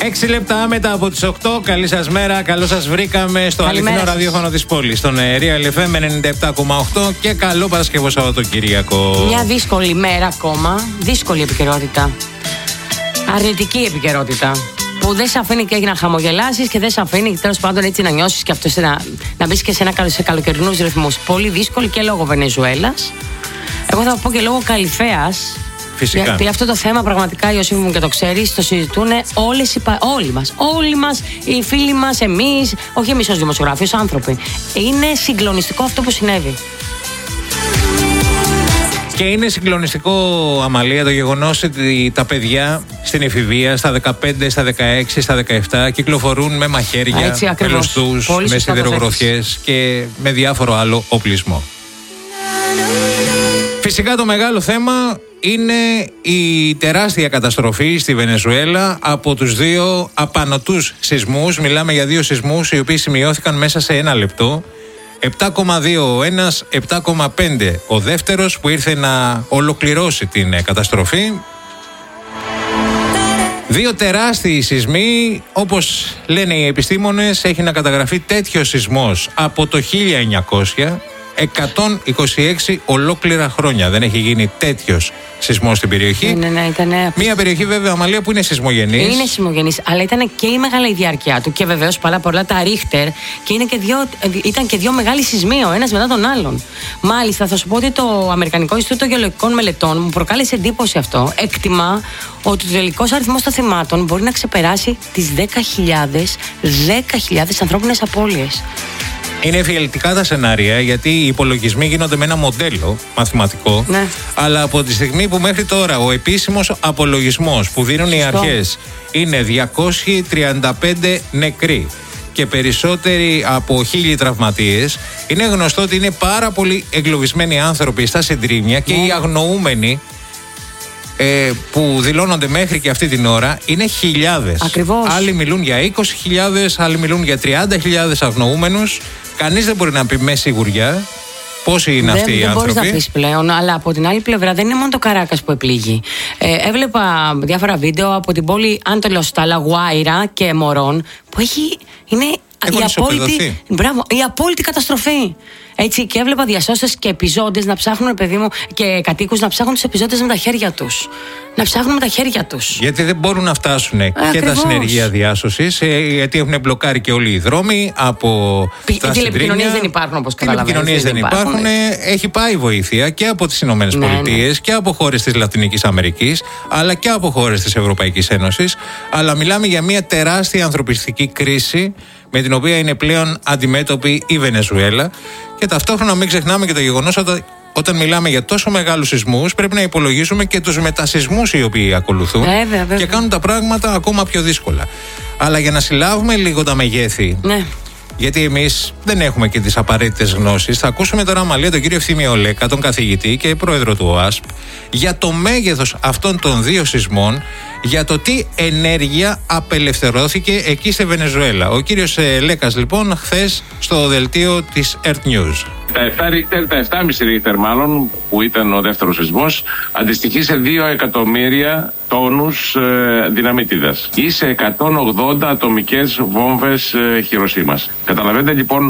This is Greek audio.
6 λεπτά μετά από τις 8. Καλή σας μέρα, καλώς σας βρήκαμε στο αληθινό ραδιόφωνο της πόλης, στον Real FM 97,8 και καλό Παρασκευό Σαββατοκύριακο. Μια δύσκολη μέρα ακόμα, δύσκολη επικαιρότητα. Αρνητική επικαιρότητα. Που δεν σε αφήνει και να χαμογελάσεις και δεν σε αφήνει τέλος πάντων έτσι να νιώσεις και αυτό να μπεις και σε καλοκαιρινούς ρυθμούς. Πολύ δύσκολη και λόγω Βενεζουέλας. Εγώ θα πω και λόγω Καλιθέας. Φυσικά. Γιατί αυτό το θέμα πραγματικά, Ιωσήφ μου, και το ξέρεις, το συζητούν όλοι μας, οι φίλοι μας, εμείς, όχι εμείς ως δημοσιογράφοι, ως άνθρωποι. Είναι συγκλονιστικό αυτό που συνέβη. Και είναι συγκλονιστικό, Αμαλία, το γεγονός ότι τα παιδιά στην εφηβεία, στα 15, στα 16, στα 17 κυκλοφορούν με μαχαίρια, με λωστούς, με σιδηρογροθιές και με διάφορο άλλο οπλισμό. Φυσικά το μεγάλο θέμα είναι η τεράστια καταστροφή στη Βενεζουέλα από τους δύο απανωτούς σεισμούς. Μιλάμε για δύο σεισμούς οι οποίοι σημειώθηκαν μέσα σε ένα λεπτό. 7,2 ο ένας, 7,5 ο δεύτερος, που ήρθε να ολοκληρώσει την καταστροφή. Δύο τεράστιοι σεισμοί, όπως λένε οι επιστήμονες, έχει να καταγραφεί τέτοιο σεισμός από το 1900, 126 ολόκληρα χρόνια δεν έχει γίνει τέτοιος σεισμός στην περιοχή. Ναι, ήτανε... Μια περιοχή βέβαια, Αμαλία, που είναι σεισμογενής. Είναι σεισμογενής, αλλά ήταν και η μεγάλη διάρκεια του και βεβαίως πολλά τα Ρίχτερ, και ήταν και δύο μεγάλοι σεισμοί, ο ένας μετά τον άλλον. Μάλιστα, θα σου πω ότι το Αμερικανικό Ινστιτούτο Γεωλογικών Μελετών μου προκάλεσε εντύπωση αυτό. Εκτιμά ότι ο τελικός αριθμός των θυμάτων μπορεί να ξεπεράσει τις 10.000 ανθρώπινες απώλειες. Είναι εφιαλτικά τα σενάρια, γιατί οι υπολογισμοί γίνονται με ένα μοντέλο μαθηματικό. Ναι. Αλλά από τη στιγμή που μέχρι τώρα ο επίσημος απολογισμός που δίνουν οι αρχές είναι 235 νεκροί και περισσότεροι από 1.000 τραυματίες, είναι γνωστό ότι είναι πάρα πολύ εγκλωβισμένοι άνθρωποι στα συντρίμμια και οι αγνοούμενοι που δηλώνονται μέχρι και αυτή την ώρα είναι χιλιάδες. Ακριβώς. Άλλοι μιλούν για 20.000, άλλοι μιλούν για 30.000 αγνοούμενους. Κανείς δεν μπορεί να πει με σιγουριά πόσοι είναι αυτοί οι άνθρωποι. Δεν μπορείς να πεις πλέον, αλλά από την άλλη πλευρά δεν είναι μόνο το Καράκας που επλήγει. Έβλεπα διάφορα βίντεο από την πόλη Άντολος, στα Λαγουάιρα και Μωρών, που είναι η απόλυτη καταστροφή. Έτσι, και έβλεπα διασώστες και επιζώντες να ψάχνουν, παιδί μου, και κατοίκους να ψάχνουν τους επιζώντες με τα χέρια τους. Να ψάχνουν με τα χέρια τους. Γιατί δεν μπορούν να φτάσουν και τα συνεργεία διάσωσης, γιατί έχουν μπλοκάρει και όλοι οι δρόμοι από τα τηλεπικοινωνίες δεν υπάρχουν, όπως καταλαβαίνεις. Τηλεπικοινωνίες δεν υπάρχουν. Έχει πάει βοήθεια και από τις Ηνωμένες Πολιτείες και από χώρες της Λατινικής Αμερικής, αλλά και από χώρες της Ευρωπαϊκής Ένωσης. Αλλά μιλάμε για μια τεράστια ανθρωπιστική κρίση με την οποία είναι πλέον αντιμέτωπη η Βενεζουέλα. Και ταυτόχρονα μην ξεχνάμε και το γεγονός ότι όταν μιλάμε για τόσο μεγάλους σεισμούς, πρέπει να υπολογίσουμε και τους μετασεισμούς οι οποίοι ακολουθούν. Βέβαια. Και κάνουν τα πράγματα ακόμα πιο δύσκολα. Αλλά για να συλλάβουμε λίγο τα μεγέθη, γιατί εμείς δεν έχουμε και τις απαραίτητες γνώσεις, θα ακούσουμε τώρα, Αμαλία, τον κύριο Ευθύμιο Λέκα, τον καθηγητή και πρόεδρο του ΟΑΣΠ, για το μέγεθος αυτών των δύο σεισμών, για το τι ενέργεια απελευθερώθηκε εκεί στη Βενεζουέλα. Ο κύριος Λέκας, λοιπόν, χθες στο δελτίο της Earth News. Τα 7,5 ρίχτερ μάλλον, που ήταν ο δεύτερος σεισμός, αντιστοιχεί σε 2 εκατομμύρια τόνους δυναμίτιδας ή σε 180 ατομικές βόμβες Χιροσίμας. Καταλαβαίνετε λοιπόν